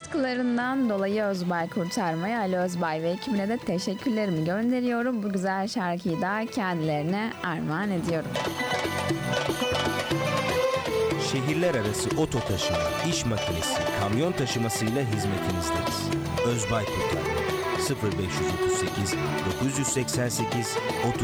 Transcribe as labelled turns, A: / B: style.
A: Katkılarından dolayı Özbay Kurtarma'ya, Ali Özbay ve ekibine de teşekkürlerimi gönderiyorum. Bu güzel şarkıyı da kendilerine armağan ediyorum.
B: Şehirler arası oto taşıma, iş makinesi, kamyon taşımasıyla hizmetinizdeyiz. Özbay Kurtarma 0538 988